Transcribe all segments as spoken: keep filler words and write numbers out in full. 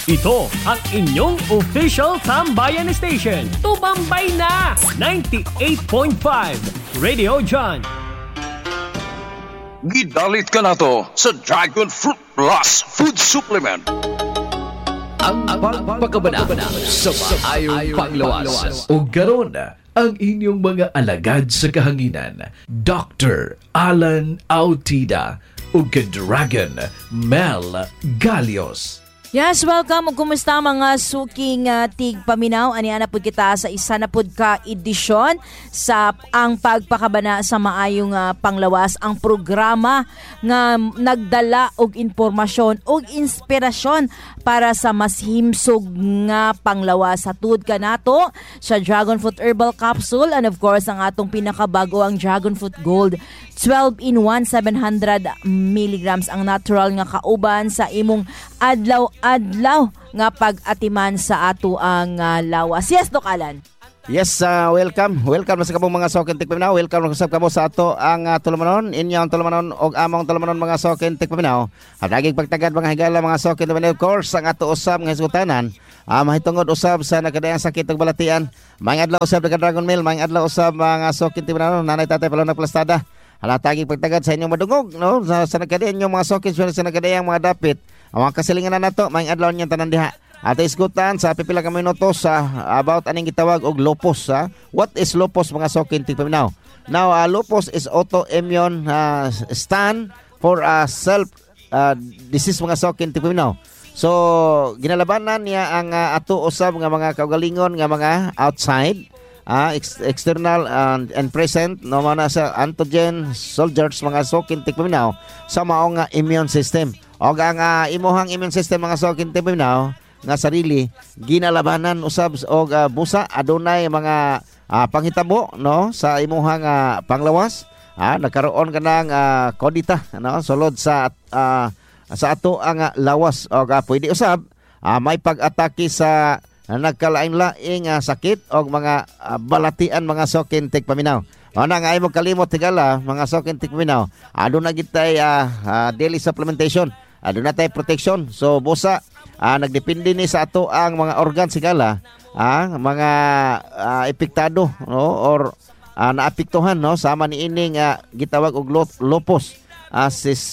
Ito ang inyong official Tambayan Station. Tumambay na! ninety-eight point five Radio John. Gidalit ka na to sa Dragon Fruit Plus Food Supplement. Ang pagpakabana sa maayong panglawas. O garon ang inyong mga alagad sa kahanginan. Doctor Alan Autida o Dragon Mel Galios. Yes, welcome. Kumusta mga suking uh, tigpaminaw? Ani ana pud kita sa isa na pud ka edisyon sa ang pagpakabana sa maayong uh, panglawas, ang programa nga nagdala og impormasyon og inspirasyon para sa mas himsog nga panglawas. Satud ka nato sa Dragon Fruit Herbal Capsule and of course ang atong pinakabago ang Dragon Fruit Gold twelve in one, seven hundred milligrams ang natural nga kauban sa imong adlaw-adlaw nga pag-atiman sa ato ang uh, lawas. Yes, Doc Alan. Yes, uh, welcome. Welcome sa kabong mga sokin tikpaminaw. Welcome sa kamo sa ato ang uh, tulumanon, inyong tulumanon og among tulumanon mga sokin tikpaminaw. At aging pagtagad mga higala mga sokin tikpaminaw. Of course, ang ato usab nga hisgutanan, uh, mahitungod usab sa nakadayang sakit ug balatian. Mga adlaw usab ka Dragon Mill, mga adlaw usab mga sokin tikpaminaw, nanay tatay palong plastada. Halataging pagtagad sa inyong madungog, no? Sa, sa nagkadayan inyong mga sokin, sa nagkadayang mga dapit. Ang mga kasilingan na nato, may adlaw niyang tanan diha. At isgutan sa pipila ka minutos sa uh, about aning gitawag og lupus. Ha? What is lupus mga sokin tigpaminaw? Now, uh, lupus is autoimmune uh, stand for uh, self uh, disease mga sokin tigpaminaw. So, ginalabanan niya ang uh, ato usab nga mga kaugalingon nga mga outside. Uh, ex- external and, and present no mana sa antigen soldiers mga sokin tigpaminaw sa mao nga immune system o ang uh, imuhang immune system mga sokin tigpaminaw nga sarili ginalabanan usab og uh, busa adunay mga uh, panghitabo no sa imuhang uh, panglawas uh, nagkaroon ka ng uh, kodita no sulod sa uh, sa ato ang uh, lawas o uh, pwede usab uh, may pag-atake sa nagkalaing-laing uh, sakit o mga uh, balatian mga sokin tigpaminaw. O na nga ay mo kalimot tigala mga sokin tigpaminaw. Ado na gitay uh, uh, daily supplementation. Ado na tay protection. So busa uh, nagdepende ni sa ato ang mga organ sigala, uh, mga uh, epektado no or uh, naapektuhan no sama ni ining uh, gitawag og lupus uh,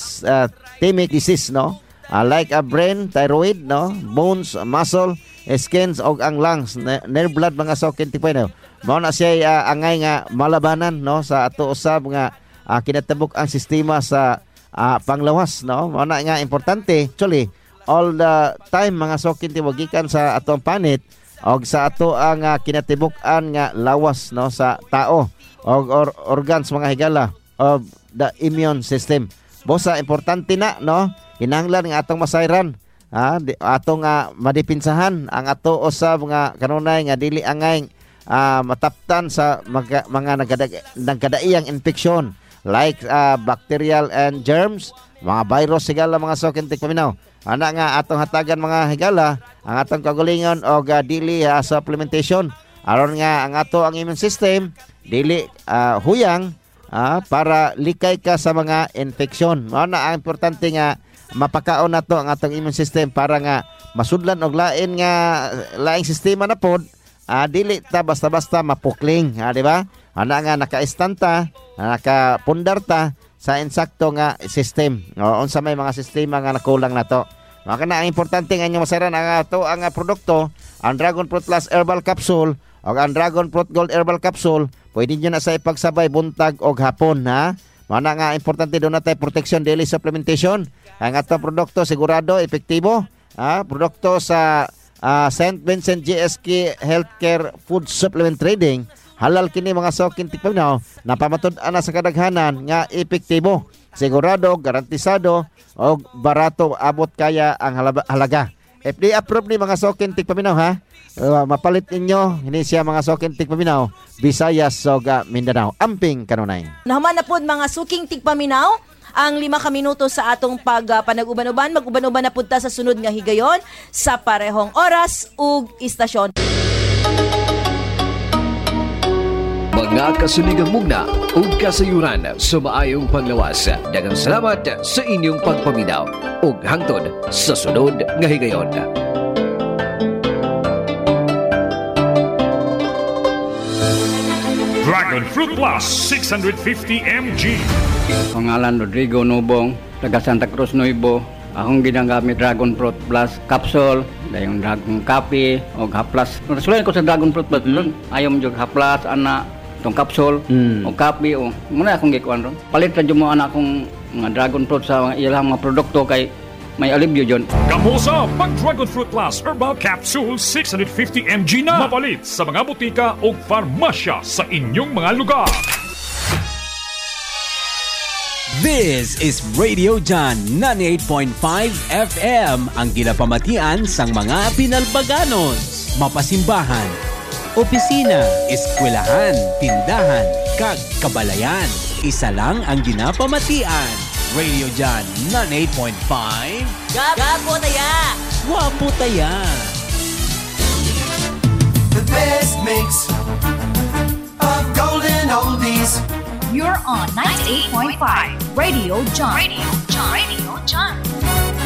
systemic disease no. Uh, like a brain, thyroid no, bones, muscle, skins og ang lungs, nerve blood mga sokin tigpaminaw. Mao na siya uh, angay nga malabanan no sa ato usab nga uh, kinatabok ang sistema sa uh, panglawas no. Mao na nga importante actually all the time mga sokin tiwagikan sa atong panit og sa ato ang uh, kinatibuk-an nga lawas no sa tao og or, organs mga higala of the immune system. Bosa importante na no kinahanglan nga atong masayran. Ah, di, atong uh, madipinsahan ang ato usab nga kanunay nga dili angay uh, mataptan sa mga, mga nagkada, nagkadaiyang infeksyon like uh, bacterial and germs, mga virus sigala mga sokin tigpaminaw. Ana nga atong hatagan mga higala ang atong kagulingon og uh, dili uh, supplementation aron nga ang ato ang immune system dili uh, huyang uh, para likay ka sa mga infeksyon. Mao na ang importante nga mapakaon nato ang atong immune system para nga masudlan og lain nga laing sistema na pod uh, dili ta basta-basta mapukling ha, di ba? Ana nga nakaistanta, nakapundar ta sa insakto nga system o unsa may mga sistema nga nakulang nato. Maka na ang importante nga inyo masaran ang ato ang produkto ang Dragon Fruit Plus Herbal Capsule o ang Dragon Fruit Gold Herbal Capsule pwede nyo na sa ipagsabay buntag o hapon ha. Mana nga importante doon natin protection daily supplementation. Ang atong produkto sigurado epektibo. Ah, produkto sa uh, Saint Vincent G S K Healthcare Food Supplement Trading. Halal kini mga sokin tigpaminaw na pamatud-an na sa kadaghanan nga epektibo. Sigurado, garantisado o barato abot kaya ang halaga. F D A approved ni mga sokin tigpaminaw ha. Uh, mapalit ninyo hindi siya mga sokin tigpaminaw Visayas soga Mindanao amping kanunay. Nahuman na pod mga suking tigpaminaw ang lima ka minuto sa atong pag uh, panag-uban-uban. Mag-uban-uban na punta sa sunod nga higayon sa parehong oras ug istasyon. Mga kasuligang mugna ug kasayuran sa maayong panglawas. Daghang salamat sa inyong pagpaminaw ug hangtod sa sunod nga higayon. Dragon Fruit Plus six hundred fifty milligrams. Pangalan Rodrigo Nobong, taga Santa Cruz Nuevo. Akong ginagamit Dragon Fruit Plus capsule, dayong Dragon Coffee o Haplas. Nasuloy ko sa Dragon Fruit Plus, mm. ayaw mo yung Haplas, ana, itong capsule mm. o coffee o muna akong gikuan ron. Palit na dyan mo anak kong mga Dragon Fruit sa ilang mga produkto kay may alibyo dyan. Kamusa, pag Dragon Fruit Plus Herbal Capsule six hundred fifty milligrams na mapalit sa mga butika o farmasya sa inyong mga lugar. This is Radio John ninety-eight point five F M, ang ginapamatian sang mga Pinalbaganos, mapasimbahan, opisina, eskwelahan, tindahan, kag kabalayan. Isa lang ang ginapamatian. Radio John ninety-eight point five. Gapo taya! Wapo taya! The best mix of golden oldies. You're on ninety-eight point five Radio John. Radio John. Radio John.